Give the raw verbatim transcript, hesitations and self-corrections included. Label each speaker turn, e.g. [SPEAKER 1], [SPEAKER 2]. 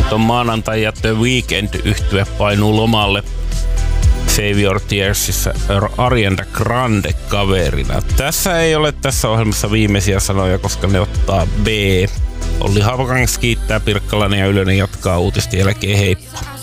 [SPEAKER 1] ton maanantai ja The Weeknd -yhtye painuu lomalle Save Your Tearsissa Ariana Grande kaverina. Tässä ei ole tässä ohjelmassa viimeisiä sanoja, koska ne ottaa B. Olli Haapakangassa kiittää, Pirkkalainen ja Ylönen jatkaa uutisten jälkeen. Heippa!